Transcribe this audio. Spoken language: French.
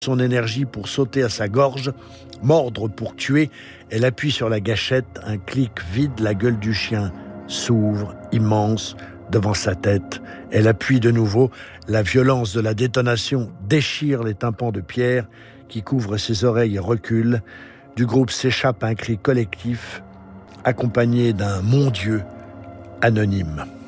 son énergie pour sauter à sa gorge, mordre pour tuer. Elle appuie sur la gâchette, un clic vide, la gueule du chien s'ouvre, immense, devant sa tête. Elle appuie de nouveau, la violence de la détonation déchire les tympans de pierre qui couvrent ses oreilles et recule. Du groupe s'échappe un cri collectif, accompagné d'un « Mon Dieu » anonyme.